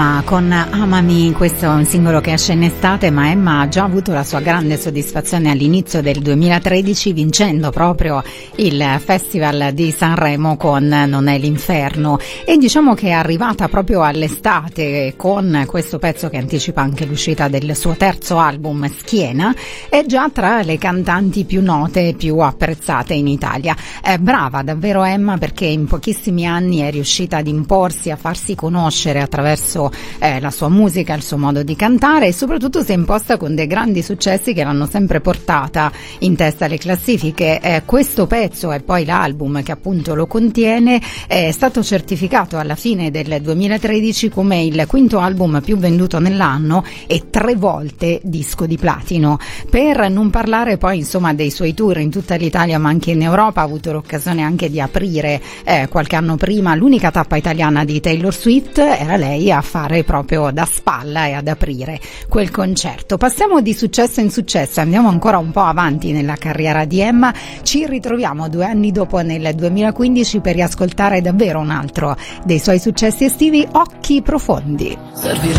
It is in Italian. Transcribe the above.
Emma con Amami, questo è un singolo che esce in estate, ma Emma ha già avuto la sua grande soddisfazione all'inizio del 2013 vincendo proprio il Festival di Sanremo con Non è l'inferno, e diciamo che è arrivata proprio all'estate con questo pezzo che anticipa anche l'uscita del suo terzo album Schiena. È già tra le cantanti più note e più apprezzate in Italia. È brava davvero Emma, perché in pochissimi anni è riuscita ad imporsi, a farsi conoscere attraverso la sua musica, il suo modo di cantare, e soprattutto si è imposta con dei grandi successi che l'hanno sempre portata in testa alle classifiche. Questo pezzo e poi l'album che appunto lo contiene è stato certificato alla fine del 2013 come il quinto album più venduto nell'anno e 3 volte disco di platino. Per non parlare poi insomma dei suoi tour in tutta l'Italia ma anche in Europa. Ha avuto l'occasione anche di aprire qualche anno prima l'unica tappa italiana di Taylor Swift, era lei a fare proprio da spalla e ad aprire quel concerto. Passiamo di successo in successo, andiamo ancora un po' avanti nella carriera di Emma. Ci ritroviamo 2 anni dopo, nel 2015, per riascoltare davvero un altro dei suoi successi estivi, Occhi profondi. Servire